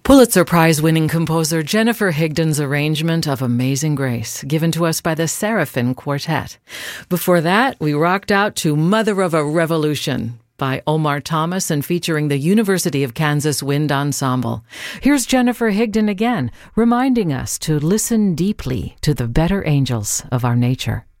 Pulitzer Prize-winning composer Jennifer Higdon's arrangement of Amazing Grace, given to us by the Seraphim Quartet. Before that, we rocked out to Mother of a Revolution by Omar Thomas and featuring the University of Kansas Wind Ensemble. Here's Jennifer Higdon again, reminding us to listen deeply to the better angels of our nature.